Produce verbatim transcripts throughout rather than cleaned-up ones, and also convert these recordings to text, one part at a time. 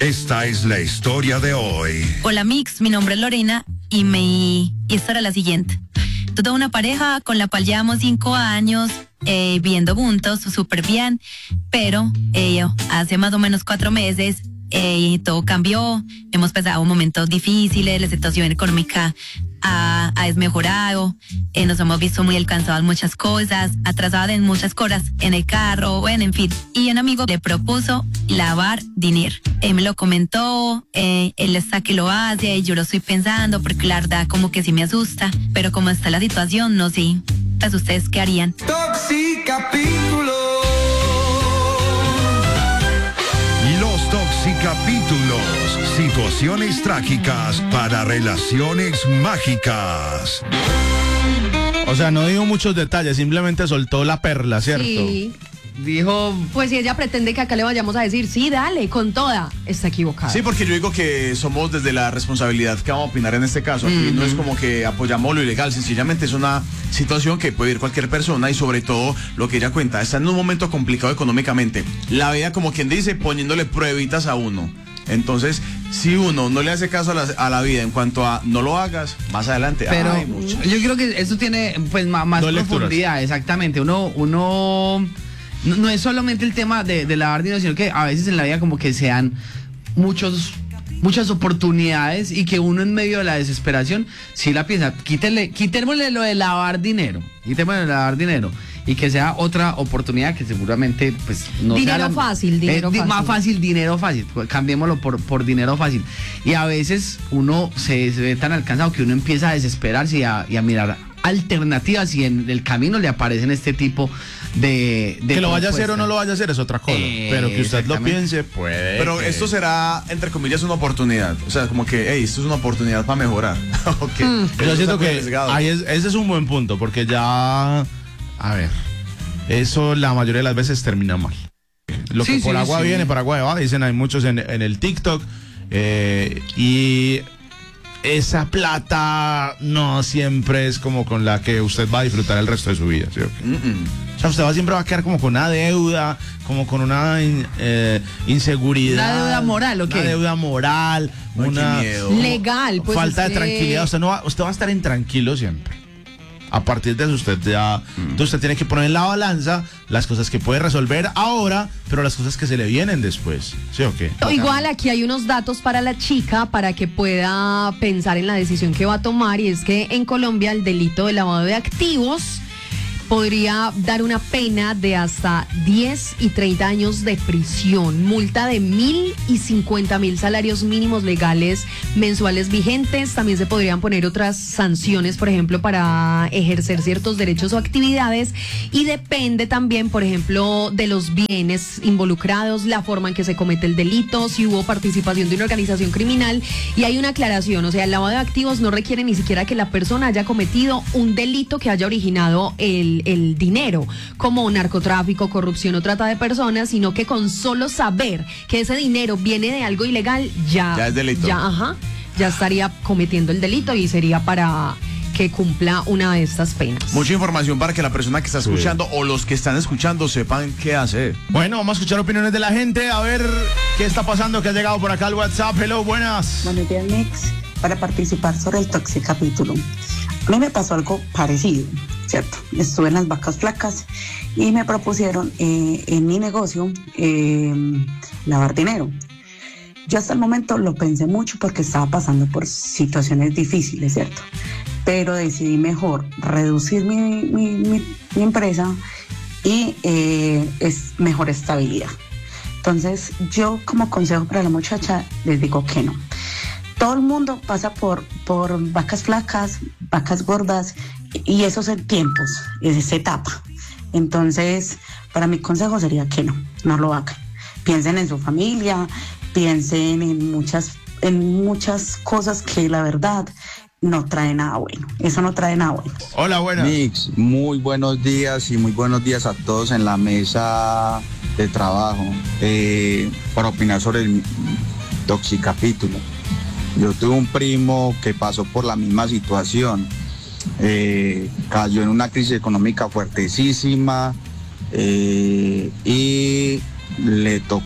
Esta es la historia de hoy. Hola Mix, mi nombre es Lorena y me y esta era la siguiente. Tuve una pareja con la cual llevamos cinco años eh, viviendo juntos, súper bien, pero eh, hace más o menos cuatro meses eh, todo cambió. Hemos pasado momentos difíciles, la situación económica ha, ha desmejorado, eh, nos hemos visto muy alcanzados en muchas cosas, atrasados en muchas cosas, en el carro, bueno, en fin. Y un amigo le propuso lavar dinero. Él me lo comentó, eh, él está que lo hace y yo lo estoy pensando porque la verdad como que sí me asusta, pero como está la situación, no sé. Pues ustedes qué harían. Toxicapítulo. Los Toxicapítulos. Situaciones trágicas para relaciones mágicas. O sea, no digo muchos detalles, simplemente soltó la perla, ¿cierto? Sí. Dijo... Pues si ella pretende que acá le vayamos a decir, sí, dale, con toda, está equivocada. Sí, porque yo digo que somos desde la responsabilidad que vamos a opinar en este caso. Aquí Mm-hmm. no es como que apoyamos lo ilegal, sencillamente es una situación que puede vivir cualquier persona y sobre todo lo que ella cuenta, está en un momento complicado económicamente. La vida, como quien dice, poniéndole pruebitas a uno. Entonces, si uno no le hace caso a la, a la vida en cuanto a no lo hagas, más adelante Pero ay, muchachos. yo creo que esto tiene pues más, más Dos profundidad, lecturas. exactamente. Uno, uno no, no es solamente el tema de, de lavar dinero, sino que a veces en la vida como que se dan muchos muchas oportunidades y que uno en medio de la desesperación sí la piensa, quítele, quitémosle lo de lavar dinero, quitémosle lo de lavar dinero y que sea otra oportunidad que seguramente pues no Dinero sea la- fácil, dinero eh, di- fácil. más fácil, dinero fácil, pues, cambiémoslo por, por dinero fácil. Y a veces uno se, se ve tan alcanzado que uno empieza a desesperarse y a, y a mirar alternativas y en el camino le aparecen este tipo de, de Que lo vaya a hacer o propuestas. no lo vaya a hacer es otra cosa. Eh, pero que usted lo exactamente. piense, puede. Pero que- esto será, entre comillas, una oportunidad. O sea, como que, hey, esto es una oportunidad para mejorar. Okay. Yo Eso siento está muy que arriesgado. ahí es- ese es un buen punto, porque ya, a ver, eso la mayoría de las veces termina mal. Lo Sí, que por sí, agua sí. viene, por agua va, dicen hay muchos en, en el TikTok, eh, y esa plata no siempre es como con la que usted va a disfrutar el resto de su vida, ¿sí o qué? Mm-mm. O sea, usted va, siempre va a quedar como con una deuda, como con una in- eh, inseguridad. ¿Una deuda moral o qué? Una deuda moral, Ay, una qué miedo. Legal, pues falta de usted- tranquilidad. Usted, no va, usted va a estar intranquilo siempre. A partir de eso usted ya... Entonces usted tiene que poner en la balanza las cosas que puede resolver ahora, pero las cosas que se le vienen después. ¿Sí o qué? Igual aquí hay unos datos para la chica para que pueda pensar en la decisión que va a tomar, y es que en Colombia el delito de lavado de activos podría dar una pena de hasta diez y treinta años de prisión, multa de mil y cincuenta mil salarios mínimos legales mensuales vigentes. También se podrían poner otras sanciones, por ejemplo, para ejercer ciertos derechos o actividades, y depende también, por ejemplo, de los bienes involucrados, la forma en que se comete el delito, si hubo participación de una organización criminal. Y hay una aclaración, o sea, el lavado de activos no requiere ni siquiera que la persona haya cometido un delito que haya originado el el dinero, como narcotráfico, corrupción o trata de personas, sino que con solo saber que ese dinero viene de algo ilegal, ya, Ya es delito. ya, ajá, ya estaría cometiendo el delito y sería para que cumpla una de estas penas. Mucha información para que la persona que está escuchando o los que están escuchando sepan qué hacer. Bueno, vamos a escuchar opiniones de la gente, a ver qué está pasando, qué ha llegado por acá al WhatsApp. Hello, buenas. Buenos días, Mix. Para participar sobre el Toxicapítulo. A mí me pasó algo parecido, ¿cierto? Estuve en las vacas flacas y me propusieron eh, en mi negocio eh, lavar dinero. Yo hasta el momento lo pensé mucho porque estaba pasando por situaciones difíciles, ¿cierto? Pero decidí mejor reducir mi, mi, mi, mi empresa y eh, es mejor estabilidad. Entonces, yo como consejo para la muchacha les digo que no. Todo el mundo pasa por, por vacas flacas, vacas gordas, y esos son tiempos, es esa etapa. Entonces, para mi consejo sería que no, no lo hagan. Piensen en su familia, piensen en muchas, en muchas cosas que la verdad no trae nada bueno. Eso no trae nada bueno. Hola, buenas. Mix, muy buenos días y muy buenos días a todos en la mesa de trabajo. Eh, para opinar sobre el Toxicapítulo. Yo tuve un primo que pasó por la misma situación. Eh, cayó en una crisis económica fuertesísima eh, y le tocó,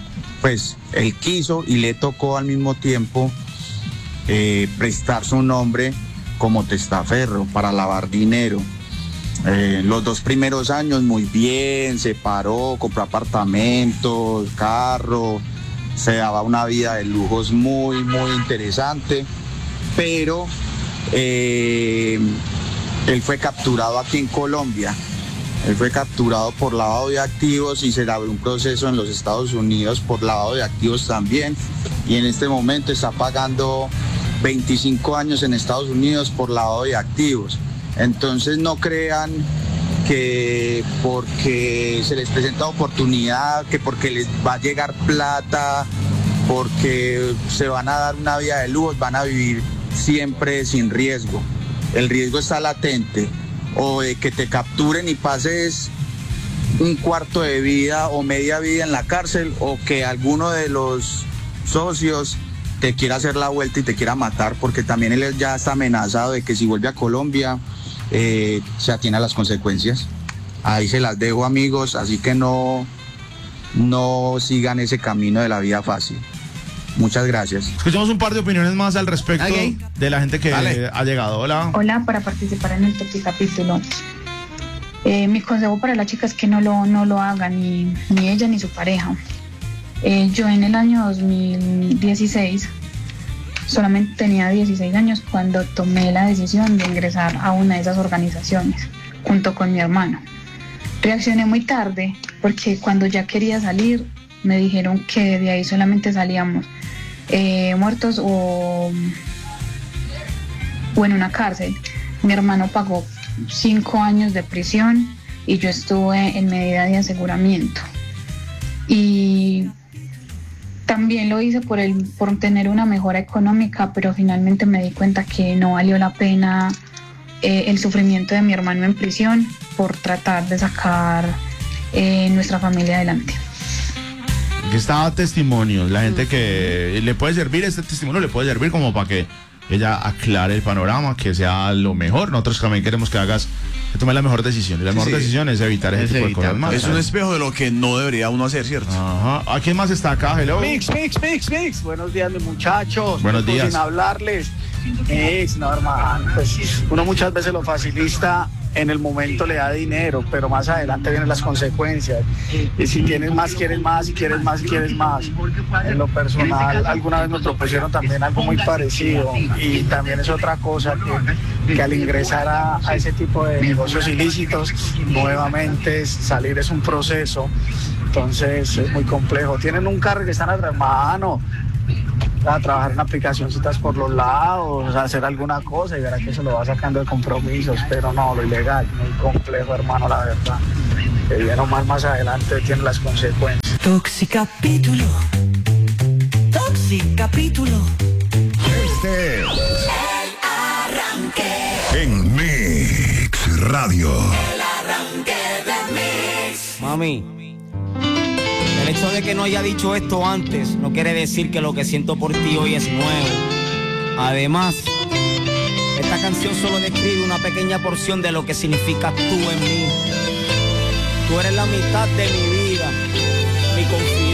pues él quiso y le tocó al mismo tiempo eh, prestar su nombre como testaferro para lavar dinero. Eh, los dos primeros años muy bien, se paró, compró apartamentos, carro, se daba una vida de lujos muy, muy interesante, pero eh, él fue capturado aquí en Colombia. Él fue capturado por lavado de activos y se le abrió un proceso en los Estados Unidos por lavado de activos también. Y en este momento está pagando veinticinco años en Estados Unidos por lavado de activos. Entonces no crean que porque se les presenta oportunidad, que porque les va a llegar plata, porque se van a dar una vida de lujos, van a vivir siempre sin riesgo. El riesgo está latente. O de que te capturen y pases un cuarto de vida o media vida en la cárcel, o que alguno de los socios te quiera hacer la vuelta y te quiera matar, porque también él ya está amenazado de que si vuelve a Colombia eh, se atiene a las consecuencias. Ahí se las dejo, amigos, así que no, no sigan ese camino de la vida fácil. Muchas gracias. Escuchamos un par de opiniones más al respecto okay. de la gente que Dale. ha llegado. Hola. Hola, para participar en el Toxicapítulo. Eh, mi consejo para la chica es que no lo, no lo hagan, ni, ni ella ni su pareja. Eh, yo en el año dos mil dieciséis, solamente tenía dieciséis años cuando tomé la decisión de ingresar a una de esas organizaciones, junto con mi hermano. Reaccioné muy tarde, porque cuando ya quería salir, me dijeron que de ahí solamente salíamos eh, muertos o, o en una cárcel. Mi hermano pagó cinco años de prisión y yo estuve en medida de aseguramiento. Y también lo hice por, el, por tener una mejora económica, pero finalmente me di cuenta que no valió la pena eh, el sufrimiento de mi hermano en prisión por tratar de sacar eh, nuestra familia adelante. Aquí está testimonios, la gente que le puede servir, este testimonio le puede servir como para que ella aclare el panorama, que sea lo mejor. Nosotros también queremos que hagas, que tomes la mejor decisión, y la mejor sí. decisión es evitar ese es tipo evitar. de cosas más. Es un espejo de lo que no debería uno hacer, ¿cierto? Ajá. ¿A quién más está acá? Hello. Mix, mix, mix, mix. Buenos días, mis muchachos. Buenos días. Sin hablarles. Mix, no, hermano, pues uno muchas veces lo facilita. En el momento le da dinero, pero más adelante vienen las consecuencias. Y si tienes más, quieres más, si quieres más, quieres más. En lo personal, alguna vez me propusieron también algo muy parecido. Y también es otra cosa que, que al ingresar a, a ese tipo de negocios ilícitos, nuevamente es, salir es un proceso. Entonces es muy complejo. Tienen un carro que están atrás, mano, a trabajar en aplicacioncitas por los lados, a hacer alguna cosa y verá que se lo va sacando de compromisos, pero no, lo ilegal, muy complejo, hermano, la verdad. Que bien o mal más adelante tiene las consecuencias. Toxicapítulo. Toxicapítulo. Este es El Arranque en Mix Radio. El Arranque de Mix. Mami, el hecho de que no haya dicho esto antes no quiere decir que lo que siento por ti hoy es nuevo. Además, esta canción solo describe una pequeña porción de lo que significas tú en mí. Tú eres la mitad de mi vida, mi confianza.